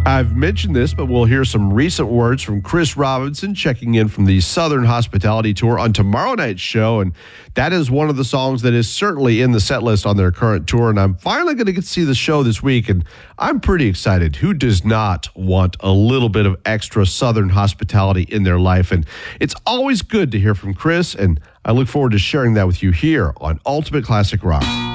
I've mentioned this, but we'll hear some recent words from Chris Robinson checking in from the Southern Hospitality Tour on tomorrow night's show. And that is one of the songs that is certainly in the set list on their current tour. And I'm finally going to get to see the show this week. And I'm pretty excited. Who does not want a little bit of extra Southern hospitality in their life? And it's always good to hear from Chris. And I look forward to sharing that with you here on Ultimate Classic Rock.